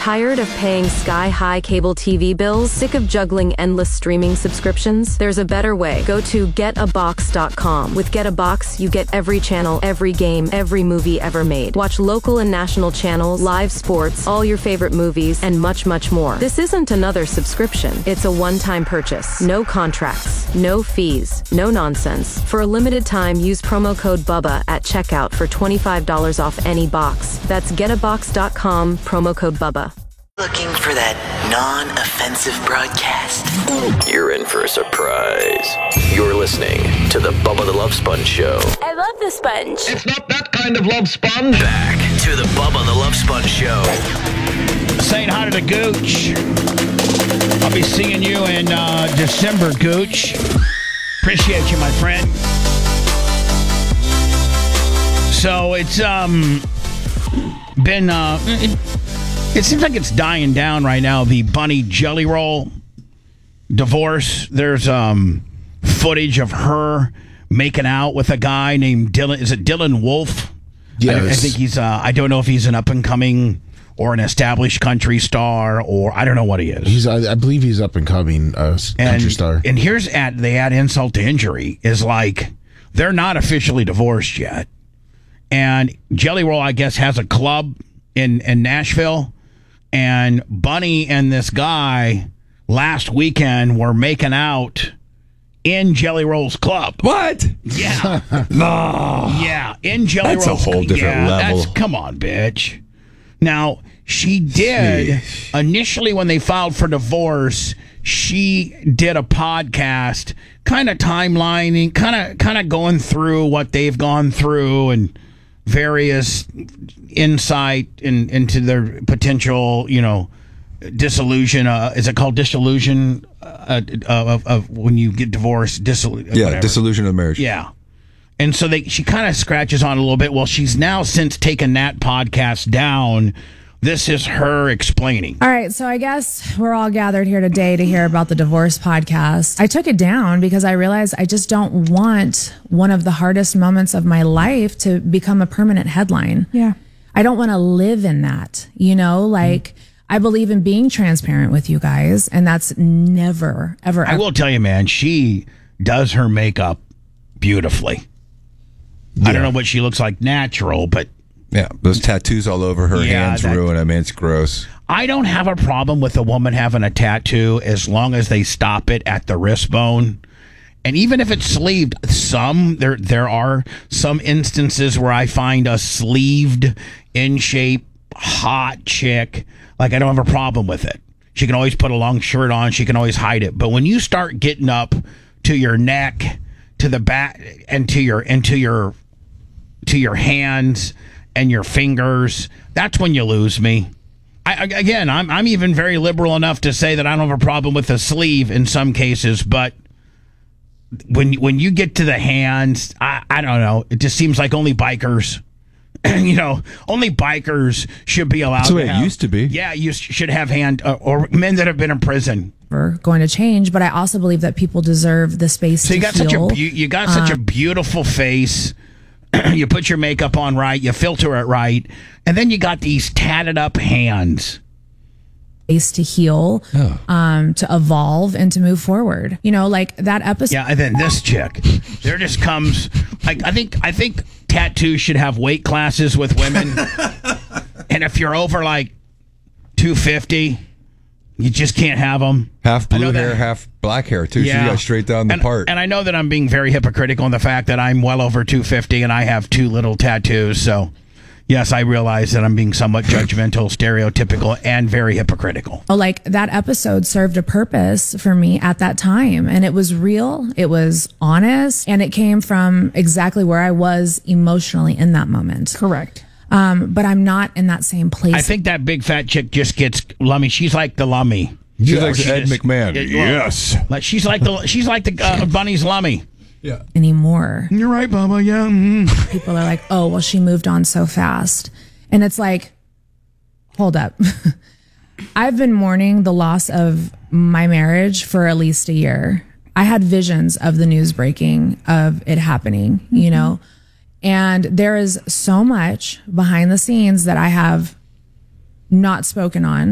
Tired of paying sky-high cable TV bills? Sick of juggling endless streaming subscriptions? There's a better way. Go to getabox.com. With Get a Box, you get every channel, every game, every movie ever made. Watch local and national channels, live sports, all your favorite movies, and much, much more. This isn't another subscription. It's a one-time purchase. No contracts, no fees, no nonsense. For a limited time, use promo code BUBBA at checkout for $25 off any box. That's getabox.com, promo code BUBBA. Looking for that non-offensive broadcast? You're in for a surprise. You're listening to the Bubba the Love Sponge Show. I love the sponge. It's not that kind of love sponge. Back to the Bubba the Love Sponge Show. Saying hi to the Gooch. I'll be seeing you in December, Gooch. Appreciate you, my friend. So it's been it seems like it's dying down right now. The Bunny Jelly Roll divorce. There's footage of her making out with a guy named Dylan. Is it Dylan Wolf? Yes. I think he's. I don't know if he's an up and coming or an established country star, or I don't know what he is. I believe he's up and coming country star. And here's they add insult to injury is like they're not officially divorced yet. And Jelly Roll, I guess, has a club in Nashville. And Bunny and this guy last weekend were making out in Jelly Roll's club. What? Yeah. No. Yeah, in Jelly Roll's. That's a whole different level. Come on, bitch. Now, she did, initially when they filed for divorce, she did a podcast, kind of timelining, kind of going through what they've gone through and various insight into their potential, dissolution. Is it called dissolution of when you get divorced? Dissolution of marriage. Yeah. And so she kind of scratches on a little bit. Well, she's now since taken that podcast down. This is her explaining. All right, so I guess we're all gathered here today to hear about the divorce podcast. I took it down because I realized I just don't want one of the hardest moments of my life to become a permanent headline. Yeah. I don't want to live in that, I believe in being transparent with you guys, and that's never, ever. I will tell you, man, she does her makeup beautifully. Yeah. I don't know what she looks like natural, but... Yeah, those tattoos all over her hands ruin. I mean, it's gross. I don't have a problem with a woman having a tattoo as long as they stop it at the wrist bone. And even if it's sleeved, there are some instances where I find a sleeved, in shape, hot chick, like I don't have a problem with it. She can always put a long shirt on. She can always hide it. But when you start getting up to your neck, to the back, and to your hands and your fingers, that's when you lose me. I'm even very liberal enough to say that I don't have a problem with the sleeve in some cases, but when you get to the hands, I don't know. It just seems like only bikers, only bikers should be allowed. That's the way it used to be. Yeah, you should have or men that have been in prison. Going to change, but I also believe that people deserve the space to heal. You got such a beautiful face. You put your makeup on right, you filter it right, and then you got these tatted up hands. To heal, to evolve, and to move forward. Like that episode. Yeah, and then this chick, there just comes. I think tattoos should have weight classes with women, and if you're over like 250, you just can't have them. Half blue hair, half black hair too. Yeah. So you got straight down the part. And I know that I'm being very hypocritical in the fact that I'm well over 250 and I have 2 little tattoos. So, yes, I realize that I'm being somewhat judgmental, stereotypical, and very hypocritical. Like that episode served a purpose for me at that time. And it was real, it was honest, and it came from exactly where I was emotionally in that moment. Correct. But I'm not in that same place. I think that big fat chick just gets lummy. She's like the lummy. She's like Ed McMahon. Yes. She's like the Bunny's lummy. Yeah. Anymore. You're right, Bubba. Yeah. Mm. People are like, oh, well, she moved on so fast. And it's like, hold up. I've been mourning the loss of my marriage for at least a year. I had visions of the news breaking, of it happening, And there is so much behind the scenes that I have not spoken on